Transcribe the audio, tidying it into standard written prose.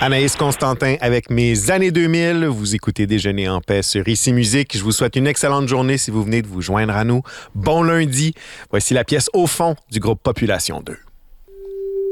Anaïs Constantin avec Mes années 2000. Vous écoutez Déjeuner en paix sur Ici Musique. Je vous souhaite une excellente journée si vous venez de vous joindre à nous. Bon lundi. Voici la pièce Au fond du groupe Population 2.